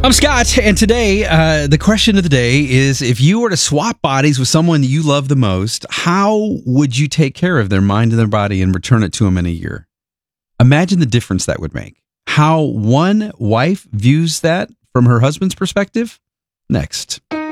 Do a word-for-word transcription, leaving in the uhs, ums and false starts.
I'm Scott, and today uh, the question of the day is, if you were to swap bodies with someone you love the most, how would you take care of their mind and their body and return it to them in a year? Imagine the difference that would make. How one wife views that from her husband's perspective? Next.